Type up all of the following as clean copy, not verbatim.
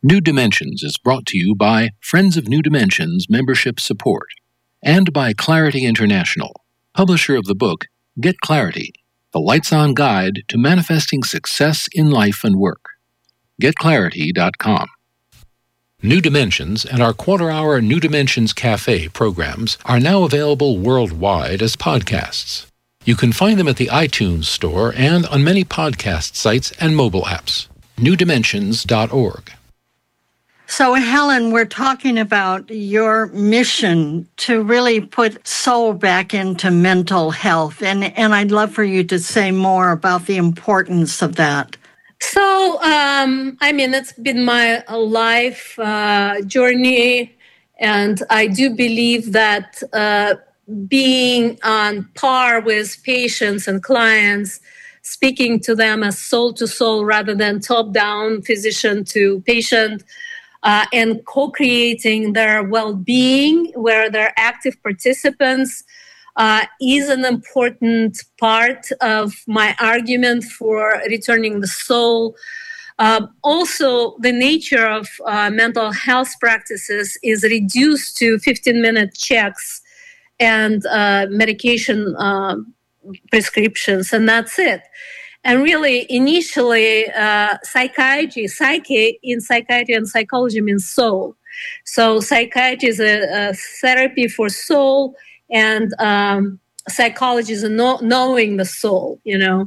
New Dimensions is brought to you by Friends of New Dimensions Membership Support and by Clarity International, publisher of the book Get Clarity, the Lights-On Guide to Manifesting Success in Life and Work. GetClarity.com. New Dimensions and our quarter-hour New Dimensions Cafe programs are now available worldwide as podcasts. You can find them at the iTunes Store and on many podcast sites and mobile apps. newdimensions.org. So, Helen, we're talking about your mission to really put soul back into mental health, and I'd love for you to say more about the importance of that. So, it's been my life journey, and I do believe that being on par with patients and clients, speaking to them as soul to soul rather than top-down, physician to patient, and co-creating their well-being where they're active participants is an important part of my argument for returning the soul. Also, the nature of mental health practices is reduced to 15-minute checks and medication prescriptions, and that's it. And really, initially, psychiatry and psychology means soul. So psychiatry is a therapy for soul, and psychology is knowing the soul,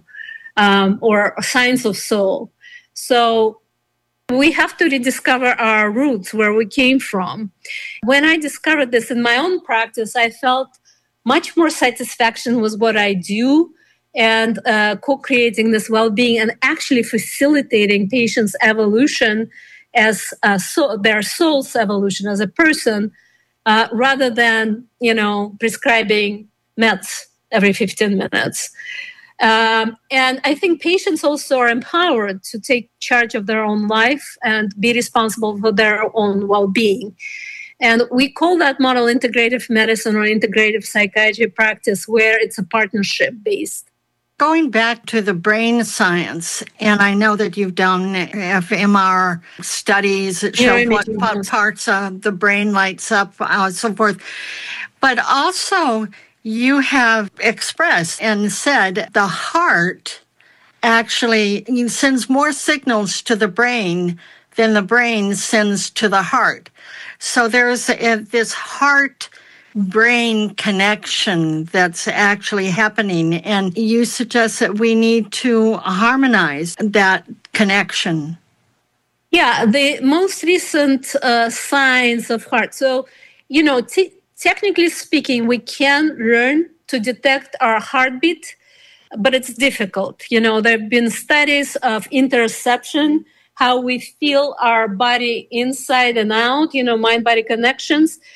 or science of soul. So we have to rediscover our roots, where we came from. When I discovered this in my own practice, I felt much more satisfaction with what I do, and co-creating this well-being and actually facilitating patients' evolution as their soul's evolution as a person, rather than, prescribing meds every 15 minutes. And I think patients also are empowered to take charge of their own life and be responsible for their own well-being. And we call that model integrative medicine or integrative psychiatry practice, where it's a partnership-based. Going back to the brain science, and I know that you've done fMRI studies that show what parts of the brain lights up, so forth. But also, you have expressed and said the heart actually sends more signals to the brain than the brain sends to the heart. So there's this heart-brain connection that's actually happening, and you suggest that we need to harmonize that connection. Yeah, the most recent signs of heart. So, technically speaking, we can learn to detect our heartbeat, but it's difficult. There have been studies of interoception, how we feel our body inside and out, mind-body connections.